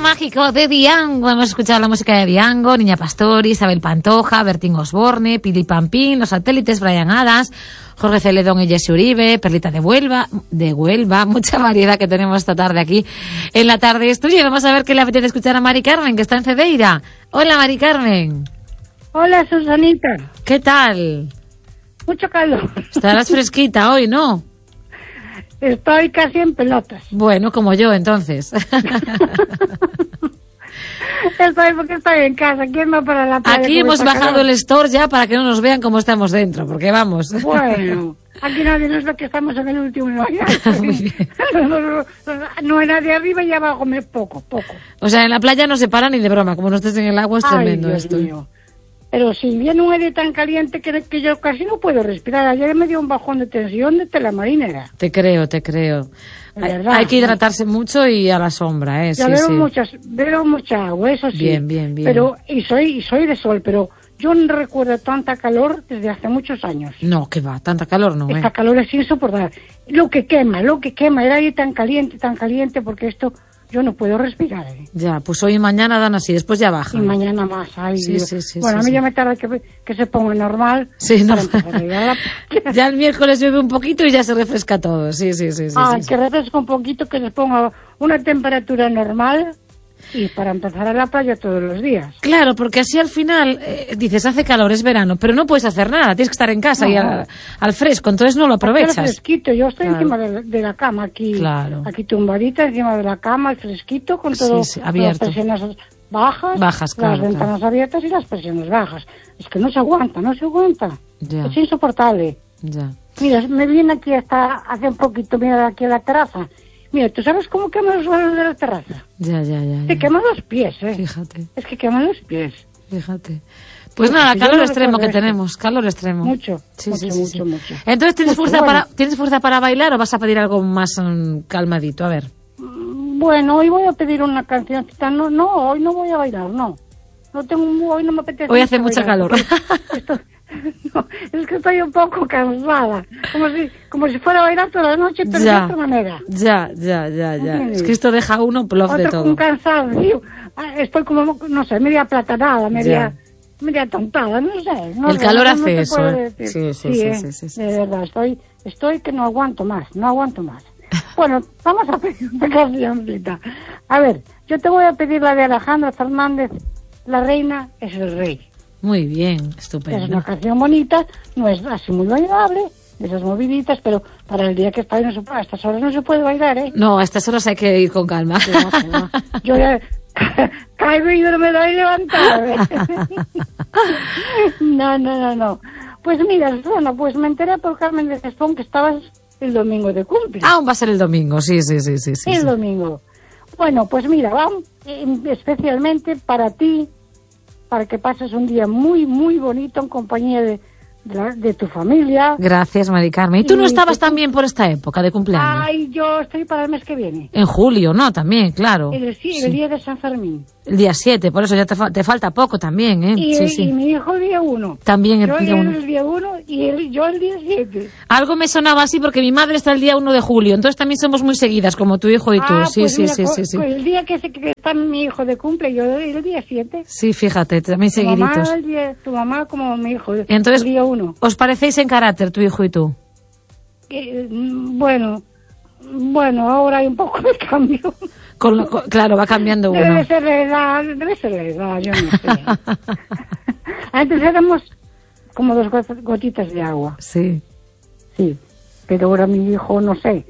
mágico de Diango. Hemos escuchado la música de Diango, Niña Pastori, Isabel Pantoja, Bertín Osborne, Pili Pampín, Los Satélites, Brian Adams, Jorge Celedón y Jesse Uribe, Perlita de Huelva, mucha variedad que tenemos esta tarde aquí en La Tarde es Tuya. Vamos a ver qué le apetece escuchar a Mari Carmen, que está en Cedeira. Hola, Mari Carmen. Hola, Susanita. ¿Qué tal? Mucho calor. Estarás fresquita hoy, ¿no? Estoy casi en pelotas. Bueno, como yo, entonces. Estoy en casa. ¿Quién va para la playa? Aquí hemos bajado el store ya para que no nos vean cómo estamos dentro, porque vamos. Bueno, aquí nadie nos ve que estamos en el último lugar. No hay nadie arriba y abajo, poco. O sea, en la playa no se para ni de broma, como no estés en el agua es tremendo. Dios esto. Mío. Pero si viene un aire tan caliente que yo casi no puedo respirar. Ayer me dio un bajón de tensión de tela marinera. Te creo. Verdad, hay que hidratarse mucho y a la sombra, Ya sí. Bebo mucha agua, eso sí. Bien. Pero, soy de sol, pero yo no recuerdo tanta calor desde hace muchos años. No, que va, tanta calor no, Esta calor es insoportable. Lo que quema, el aire tan caliente, porque esto yo no puedo respirar. Ya, pues hoy y mañana dan así, después ya bajan. Y mañana más, Sí. Bueno, a mí ya me tarda que se ponga normal. Sí, no. Ya Ya el miércoles llueve un poquito y ya se refresca todo, sí. Que refresca un poquito, que se ponga una temperatura normal y para empezar a la playa todos los días. Claro, porque así al final dices, hace calor, es verano, pero no puedes hacer nada, tienes que estar en casa y al fresco, entonces no lo aprovechas. El fresquito, yo estoy encima de la cama aquí, aquí tumbadita encima de la cama, el fresquito con todo, abierto. Las persianas bajas, claro, las ventanas abiertas y las persianas bajas. Es que no se aguanta. Ya. Es insoportable. Ya. Mira, me vine aquí hace un poquito, mira, aquí a la terraza. Mira, ¿tú sabes cómo queman los suelos de la terraza? Ya. Te queman los pies, Fíjate. Es que queman los pies. Fíjate. Pues nada, calor extremo que tenemos, calor extremo. Mucho. Entonces, ¿tienes fuerza para bailar o vas a pedir algo más calmadito? A ver. Bueno, hoy voy a pedir una cancioncita. No, hoy no voy a bailar, no. Hoy no me apetece. Hoy hace mucha calor. Es que estoy un poco cansada. Como si fuera a bailar toda la noche, pero de otra manera. Ya. Es que esto deja uno plof de todo. Un cansado. Estoy como, no sé, media aplatanada, media tontada, no sé. El calor hace eso, Sí. De verdad, estoy que no aguanto más. Bueno, vamos a pedir una cancioncita. A ver, yo te voy a pedir la de Alejandro Fernández, La reina es el rey. Muy bien, estupendo. Es una canción bonita, no es así muy bailable, esas moviditas, pero para el día que está a estas horas no se puede bailar, ¿eh? No, a estas horas hay que ir con calma. No. Yo ya caigo y no me doy levantar. No. Pues mira, bueno, pues me enteré por Carmen de Gestón que estabas el domingo de cumple. Va a ser el domingo, sí. El domingo. Bueno, pues mira, vamos especialmente para ti, para que pases un día muy, muy bonito en compañía de tu familia. Gracias, Mari Carmen. ¿Y tú no estabas también por esta época de cumpleaños? Ay, yo estoy para el mes que viene. En julio, ¿no? También, claro. El día de San Fermín. El día 7, por eso ya te falta poco también, ¿eh? Y mi hijo el día 1. También el día 1. Yo el día 1 y yo el día 7. Algo me sonaba así porque mi madre está el día 1 de julio, entonces también somos muy seguidas, como tu hijo y tú. Sí. Pues el día que está mi hijo de cumple, yo el día 7. Sí, fíjate, también seguiditos. Tu mamá como mi hijo, entonces, el día 1. ¿Os parecéis en carácter, tu hijo y tú? Bueno, ahora hay un poco de cambio. Claro, va cambiando uno. Debe ser la edad, yo no sé. Antes éramos como 2 gotitas de agua. Sí. Sí, pero ahora mi hijo, no sé.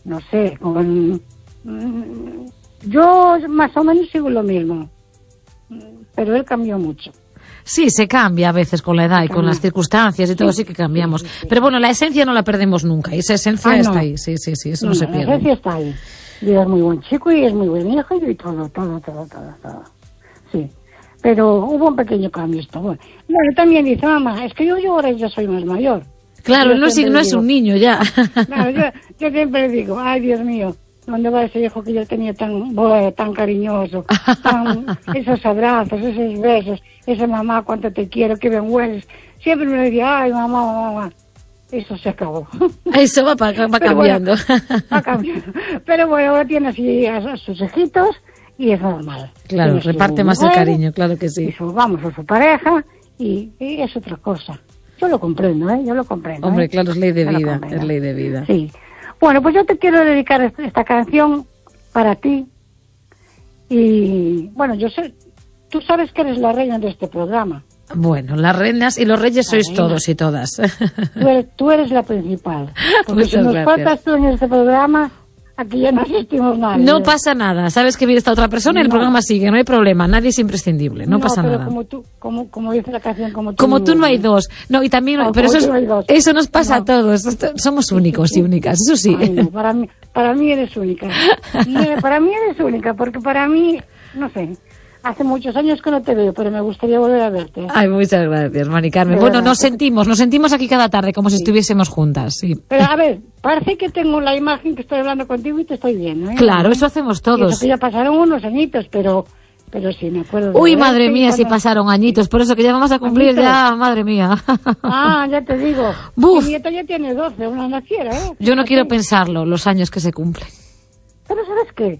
Yo más o menos sigo lo mismo, pero él cambió mucho. Sí, se cambia a veces con la edad y con las circunstancias y todo, sí que cambiamos. Sí. Pero bueno, la esencia no la perdemos nunca, y esa esencia está ahí, sí, eso no se pierde. La esencia está ahí. Y es muy buen chico y es muy buen hijo y todo. Sí, pero hubo un pequeño cambio esto. Bueno, también dice, mamá, es que yo ahora ya soy más mayor. Claro, no es un niño ya. Claro, yo siempre digo, ay, Dios mío, ¿dónde va ese hijo que yo tenía tan cariñoso? Esos abrazos, esos besos, esa mamá, cuánto te quiero, qué bien hueles. Siempre me decía, ay, mamá. Eso se acabó. Eso va cambiando. Bueno, va cambiando. Pero bueno, ahora tiene así a sus hijitos y es normal. Claro, Tiene reparte su más el mujer, cariño, claro que sí. y vamos a su pareja, y es otra cosa. Yo lo comprendo, yo lo comprendo. Hombre, claro, es ley de Yo lo vida, comprendo. es ley de vida. Sí. Bueno, pues yo te quiero dedicar esta canción para ti. Y bueno, yo sé, tú sabes que eres la reina de este programa. Bueno, las reinas y los reyes sois todos y todas. Tú eres la principal. Porque Muchas si nos gracias. faltas tú en este programa, aquí ya no asistimos nadie. No pasa nada, sabes que viene esta otra persona y el No. programa sigue, no hay problema, nadie es imprescindible, no pasa pero nada. como dice la canción, como Tú no hay dos. No, y también, No, pero como eso, tú no hay dos. eso nos pasa No. a todos. Somos únicos y únicas, eso sí. Ay, no, para mí eres única. Para mí eres única, porque para mí, no sé, hace muchos años que no te veo, pero me gustaría volver a verte. Ay, muchas gracias, Mari Carmen. De Bueno, verdad. nos sentimos aquí cada tarde como si estuviésemos juntas, sí. Pero a ver, parece que tengo la imagen que estoy hablando contigo y te estoy viendo, ¿eh? Claro, eso hacemos Y eso todos. que ya pasaron unos añitos, pero sí, me acuerdo. de Uy, verte madre y mía, si cuando- pasaron añitos, por eso que ya vamos a cumplir ¿Añitos? ya, madre mía. Ah, ya te digo. Buf. Mi nieta ya tiene 12, una naciera, ¿eh? Yo no Así. quiero pensarlo, los años que se cumplen. Pero ¿sabes qué?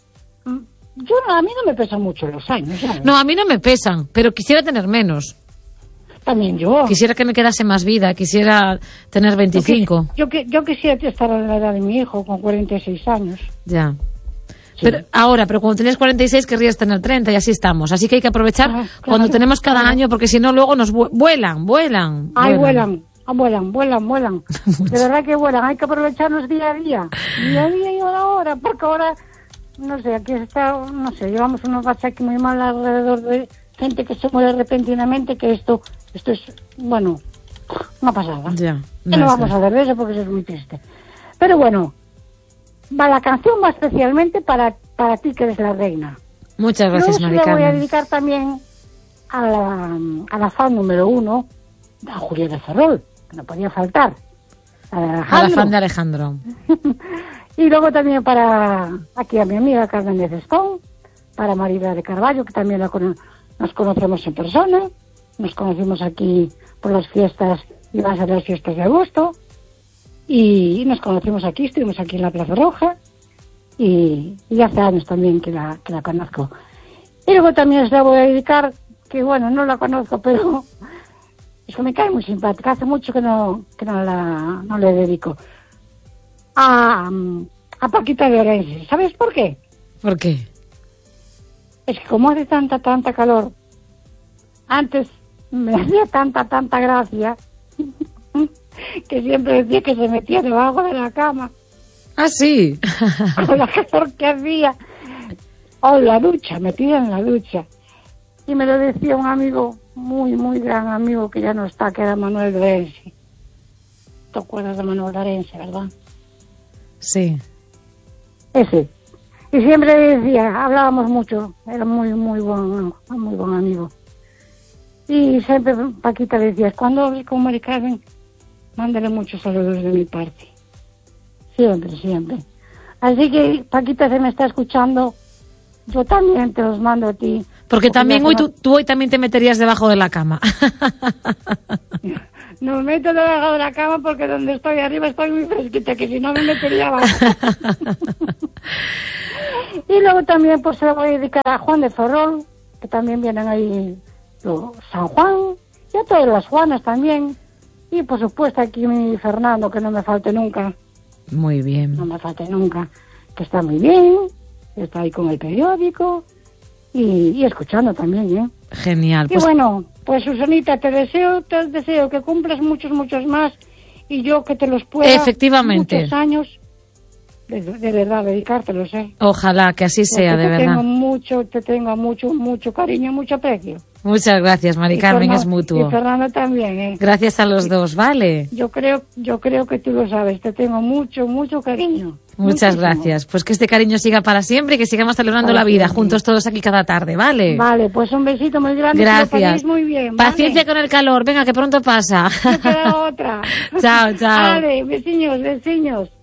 A mí no me pesan mucho los años, ¿sabes? No, a mí no me pesan, pero quisiera tener menos. También yo. Quisiera que me quedase más vida, quisiera tener 25. Yo quisiera estar a la edad de mi hijo, con 46 años. Ya. Sí. Pero cuando tienes 46 querrías tener 30 y así estamos. Así que hay que aprovechar Ah, claro, cuando tenemos cada claro. año, porque si no luego nos vuelan. Ay, vuelan. De verdad que vuelan. Hay que aprovecharnos día a día y hora a hora, porque ahora, no sé, aquí está, no sé, llevamos unos baches aquí muy mal alrededor de gente que se muere repentinamente, que esto es, bueno, una pasada. Ya. Que no vamos a ver de eso porque eso es muy triste. Pero bueno, va la canción va especialmente para ti que eres la reina. Muchas gracias, Yo Mari se la voy a Carmen. dedicar también a la fan número 1, a Julia de Ferrol, que no podía faltar. A la Alejandro. fan de Alejandro. Y luego también para aquí a mi amiga Carmen de Cestón, para Maribel de Carballo, que también nos conocemos en persona, nos conocimos aquí por las fiestas, iban a ser las fiestas de agosto, y nos conocimos aquí, estuvimos aquí en la Plaza Roja, y hace años también que la conozco. Y luego también se la voy a dedicar, que bueno, no la conozco, pero es que me cae muy simpática, hace mucho que no le dedico. A Paquita de Orense. ¿Sabes por qué? ¿Por qué? Es que como hace tanta calor, antes me hacía tanta gracia que siempre decía que se metía debajo de la cama Ah, sí. con la calor que hacía. O en la ducha, metida en la ducha. Y me lo decía un amigo, muy gran amigo que ya no está, que era Manuel de Orense. ¿Te acuerdas de Manuel de Orense, verdad? Sí. Ese. Y siempre decía, hablábamos mucho, era muy buen amigo. Y siempre Paquita le decía, cuando hables con Mari Carmen, mándale muchos saludos de mi parte. Siempre. Así que, Paquita, se me está escuchando, yo también te los mando a ti. Porque también ya hoy se va- tú hoy también te meterías debajo de la cama. No me meto debajo de la cama porque donde estoy arriba estoy muy fresquita, que si no me metería abajo. Y luego también pues se lo voy a dedicar a Juan de Ferrol, que también vienen ahí San Juan, y a todas las Juanas también. Y por supuesto aquí mi Fernando, que no me falte nunca, Muy bien. que está muy bien, está ahí con el periódico y escuchando también, ¿eh? Genial. Y Pues bueno, pues Susanita, te deseo que cumplas muchos más y yo que te los pueda Efectivamente. muchos años de verdad dedicártelos, ojalá que así sea, Porque de verdad. te tengo mucho cariño, mucho aprecio. Muchas gracias, Mari Carmen, es Y mutuo. Fernando también, Gracias a los dos, ¿vale? Yo creo que tú lo sabes, te tengo mucho cariño. Muchas Muchísimo. gracias. Pues que este cariño siga para siempre y que sigamos celebrando Para la vida siempre. juntos todos aquí cada tarde, ¿vale? Vale, pues un besito muy grande. Que lo Gracias. paséis muy bien, ¿vale? Paciencia con el calor, venga, que pronto pasa. No queda otra. Chao. Vale, besiños.